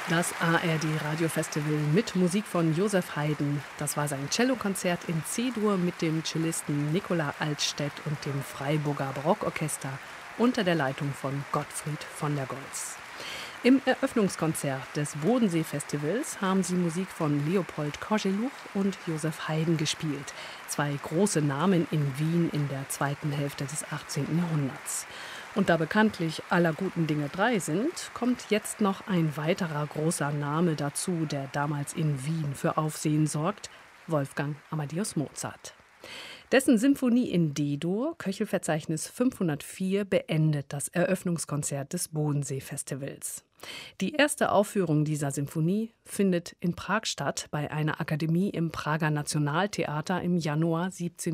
Das ARD-Radiofestival mit Musik von Joseph Haydn. Das war sein Cellokonzert in C-Dur mit dem Cellisten Nicola Altstädt und dem Freiburger Barockorchester unter der Leitung von Gottfried von der Goltz. Im Eröffnungskonzert des Bodensee-Festivals haben sie Musik von Leopold Kozeluch und Joseph Haydn gespielt. Zwei große Namen in Wien in der zweiten Hälfte des 18. Jahrhunderts. Und da bekanntlich aller guten Dinge drei sind, kommt jetzt noch ein weiterer großer Name dazu, der damals in Wien für Aufsehen sorgt: Wolfgang Amadeus Mozart. Dessen Symphonie in D-Dur, Köchelverzeichnis 504, beendet das Eröffnungskonzert des Bodensee-Festivals. Die erste Aufführung dieser Symphonie findet in Prag statt, bei einer Akademie im Prager Nationaltheater im Januar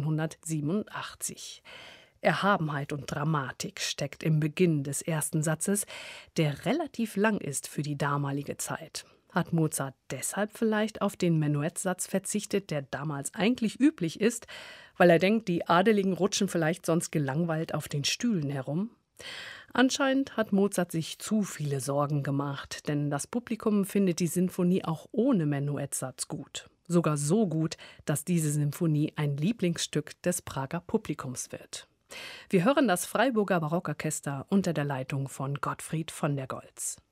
1787. Erhabenheit und Dramatik steckt im Beginn des ersten Satzes, der relativ lang ist für die damalige Zeit. Hat Mozart deshalb vielleicht auf den Menuettsatz verzichtet, der damals eigentlich üblich ist, weil er denkt, die Adeligen rutschen vielleicht sonst gelangweilt auf den Stühlen herum? Anscheinend hat Mozart sich zu viele Sorgen gemacht, denn das Publikum findet die Sinfonie auch ohne Menuettsatz gut. Sogar so gut, dass diese Sinfonie ein Lieblingsstück des Prager Publikums wird. Wir hören das Freiburger Barockorchester unter der Leitung von Gottfried von der Goltz.